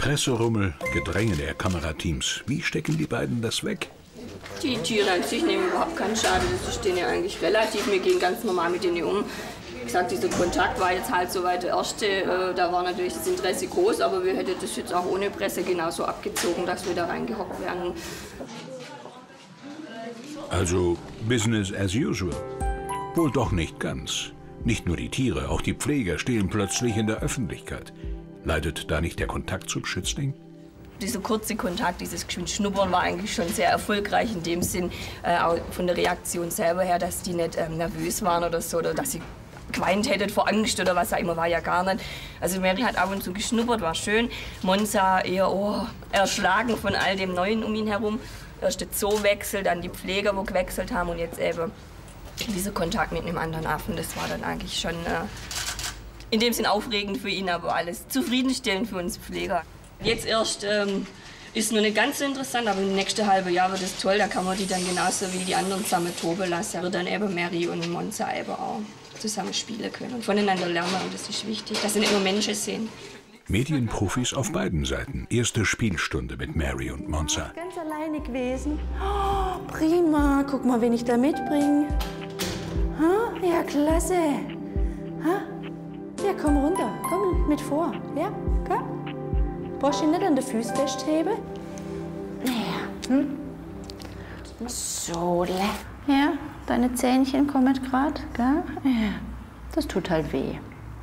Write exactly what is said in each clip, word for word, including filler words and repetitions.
Presserummel, Gedränge der Kamerateams. Wie stecken die beiden das weg? Die Tiere an sich nehmen überhaupt keinen Schaden. Das ist denen ja eigentlich relativ. Wir gehen ganz normal mit denen um. Wie gesagt, dieser Kontakt war jetzt halt soweit der erste. Äh, da war natürlich das Interesse groß, aber wir hätten das jetzt auch ohne Presse genauso abgezogen, dass wir da reingehockt werden. Also Business as usual. Wohl doch nicht ganz. Nicht nur die Tiere, auch die Pfleger stehen plötzlich in der Öffentlichkeit. Leidet da nicht der Kontakt zum Schützling? Dieser kurze Kontakt, dieses geschwind Schnuppern war eigentlich schon sehr erfolgreich in dem Sinn, äh, auch von der Reaktion selber her, dass die nicht ähm, nervös waren oder so, oder dass sie geweint hätten vor Angst oder was auch immer, war ja gar nicht. Also Mary hat ab und zu geschnuppert, war schön. Monza eher oh, erschlagen von all dem Neuen um ihn herum. Erst der Zoowechsel, dann die Pfleger, wo gewechselt haben und jetzt eben dieser Kontakt mit einem anderen Affen. Das war dann eigentlich schon äh, in dem Sinn aufregend für ihn, aber alles zufriedenstellend für uns Pfleger. Jetzt erst ähm, ist noch nicht ganz so interessant, aber im nächsten halben Jahr wird es toll. Da kann man die dann genauso wie die anderen zusammen toben lassen. Da wird dann eben Mary und Monza eben auch zusammen spielen können und voneinander lernen. Und das ist wichtig, dass sie nicht nur Menschen sehen. Medienprofis auf beiden Seiten. Erste Spielstunde mit Mary und Monza. Ganz alleine gewesen. Oh, prima. Guck mal, wen ich da mitbringe. Ha? Ja, klasse. Ha? Ja, komm runter. Komm mit vor. Ja, komm. Brauchst du ihn nicht an den Füßen festheben? Ja. Hm? So, ja, deine Zähnchen kommen gerade, gell? Ja. Das tut halt weh.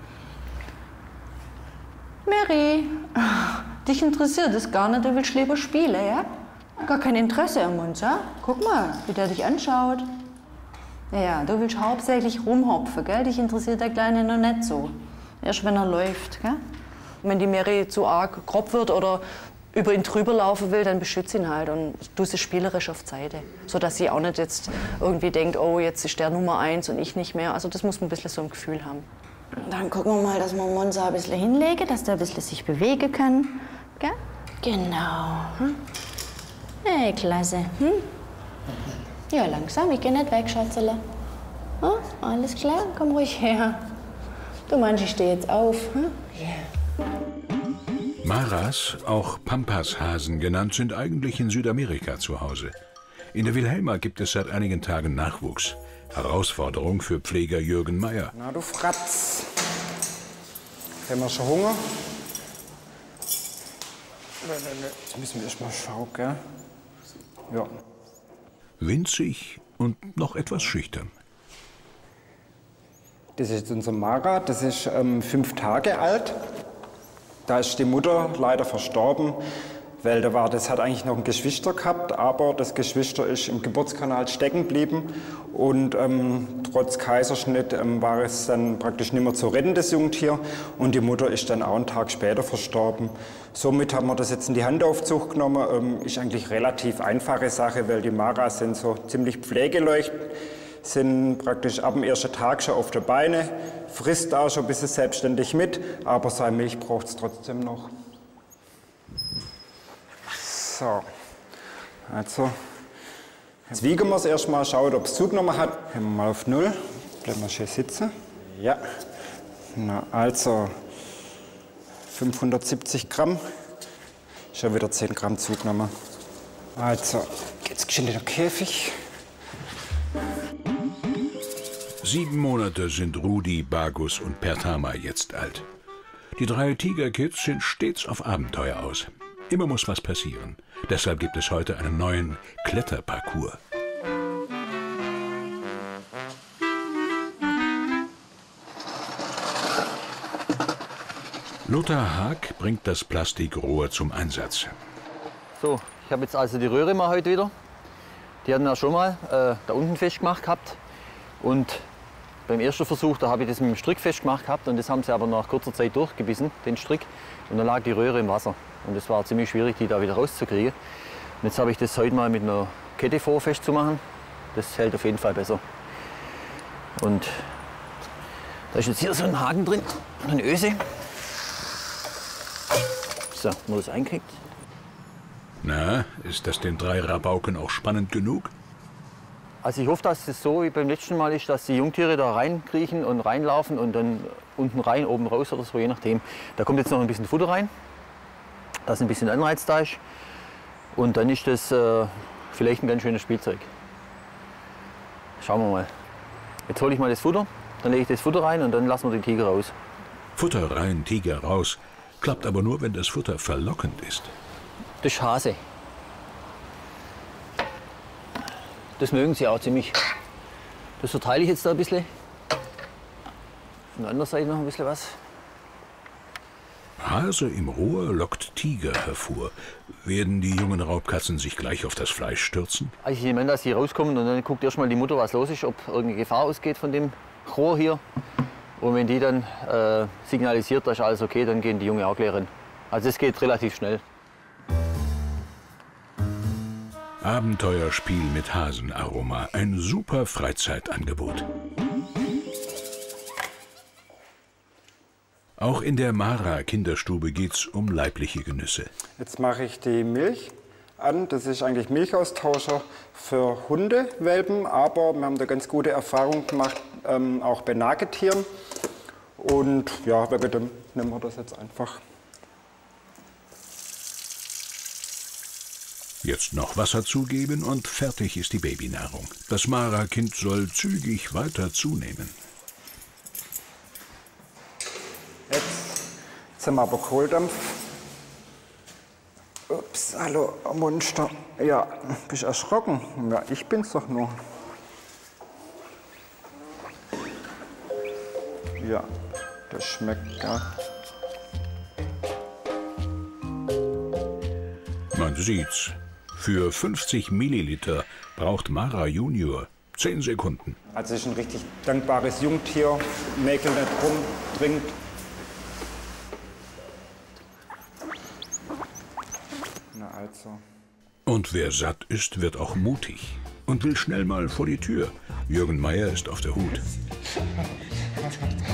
Mary, ach, dich interessiert es gar nicht, du willst lieber spielen, ja? Gar kein Interesse am Monza. Guck mal, wie der dich anschaut. Ja, du willst hauptsächlich rumhopfen, gell? Dich interessiert der Kleine noch nicht so. Erst wenn er läuft, gell? Wenn die Mary zu arg grob wird oder über ihn drüber laufen will, dann beschütze ihn halt und du sie spielerisch auf die Seite. Sodass sie auch nicht jetzt irgendwie denkt, oh, jetzt ist der Nummer eins und ich nicht mehr. Also das muss man ein bisschen so ein Gefühl haben. Dann gucken wir mal, dass wir Monza ein bisschen hinlegen, dass der ein bisschen sich bewegen kann. Gell? Genau. Hm? Hey, klasse. Hm? Ja, langsam, ich geh nicht weg, Schatzele. Hm? Alles klar, komm ruhig her. Du meinst, ich stehe jetzt auf. Hm? Yeah. Maras, auch Pampashasen genannt, sind eigentlich in Südamerika zu Hause. In der Wilhelma gibt es seit einigen Tagen Nachwuchs. Herausforderung für Pfleger Jürgen Meyer. Na du Fratz. Haben wir schon Hunger? Jetzt müssen wir erst mal schauen, gell? Ja. Winzig und noch etwas schüchtern. Das ist unser Mara, das ist ähm, fünf Tage alt. Da ist die Mutter leider verstorben, weil da war, das hat eigentlich noch ein Geschwister gehabt, aber das Geschwister ist im Geburtskanal stecken geblieben und ähm, trotz Kaiserschnitt ähm, war es dann praktisch nicht mehr zu retten, das Jungtier, und die Mutter ist dann auch einen Tag später verstorben. Somit haben wir das jetzt in die Handaufzucht genommen. Ähm, ist eigentlich relativ einfache Sache, weil die Maras sind so ziemlich pflegeleicht, sind praktisch ab dem ersten Tag schon auf der Beine, frisst auch schon ein bisschen selbstständig mit, aber seine Milch braucht es trotzdem noch. So, also, jetzt wiegen wir es erstmal, schauen, ob es zugenommen hat. Gehen wir mal auf null, bleiben wir schön sitzen. Ja, na, also fünfhundertsiebzig Gramm, schon wieder zehn Gramm zugenommen. Also, jetzt geschwind in den Käfig. Sieben Monate sind Rudi, Bagus und Pertama jetzt alt. Die drei Tigerkids sind stets auf Abenteuer aus. Immer muss was passieren. Deshalb gibt es heute einen neuen Kletterparcours. Lothar Haag bringt das Plastikrohr zum Einsatz. So, ich habe jetzt also die Röhre mal heute wieder. Die hatten wir schon mal äh, da unten festgemacht gehabt. Und beim ersten Versuch, da habe ich das mit dem Strick festgemacht gehabt, und das haben sie aber nach kurzer Zeit durchgebissen, den Strick. Und dann lag die Röhre im Wasser. Und es war ziemlich schwierig, die da wieder rauszukriegen. Und jetzt habe ich das heute mal mit einer Kette vor festzumachen. Das hält auf jeden Fall besser. Und da ist jetzt hier so ein Haken drin, eine Öse. So, wenn man das einkriegt. Na, ist das den drei Rabauken auch spannend genug? Also ich hoffe, dass es so wie beim letzten Mal ist, dass die Jungtiere da reinkriechen und reinlaufen und dann unten rein, oben raus oder so, je nachdem. Da kommt jetzt noch ein bisschen Futter rein. dass ein bisschen Anreiz da ist. Und dann ist das äh, vielleicht ein ganz schönes Spielzeug. Schauen wir mal. Jetzt hole ich mal das Futter, dann lege ich das Futter rein und dann lassen wir den Tiger raus. Futter rein, Tiger raus. Klappt aber nur, wenn das Futter verlockend ist. Das ist Hase. Das mögen sie auch ziemlich. Das verteile ich jetzt da ein bisschen. Von der anderen Seite noch ein bisschen was. Hase im Rohr lockt Tiger hervor. Werden die jungen Raubkatzen sich gleich auf das Fleisch stürzen? Also ich meine, dass sie rauskommen und dann guckt erst mal die Mutter, was los ist, ob irgendeine Gefahr ausgeht von dem Rohr hier. Und wenn die dann äh, signalisiert, dass alles okay, dann gehen die Junge auch gleich rein. Also es geht relativ schnell. Abenteuerspiel mit Hasenaroma. Ein super Freizeitangebot. Auch in der Mara-Kinderstube geht's um leibliche Genüsse. Jetzt mache ich die Milch an. Das ist eigentlich Milchaustauscher für Hundewelpen, aber wir haben da ganz gute Erfahrungen gemacht, ähm, auch bei Nagetieren. Und ja, wegen dem nehmen wir das jetzt einfach. Jetzt noch Wasser zugeben und fertig ist die Babynahrung. Das Mara-Kind soll zügig weiter zunehmen. Jetzt, jetzt haben wir aber Kohldampf. Ups, hallo, Monster. Ja, bist du erschrocken? Ja, ich bin's doch nur. Ja, das schmeckt ja. Man sieht's. Für fünfzig Milliliter braucht Mara Junior zehn Sekunden. Also es ist ein richtig dankbares Jungtier, mäkelt nicht rum, trinkt. Na also. Und wer satt ist, wird auch mutig und will schnell mal vor die Tür. Jürgen Meier ist auf der Hut.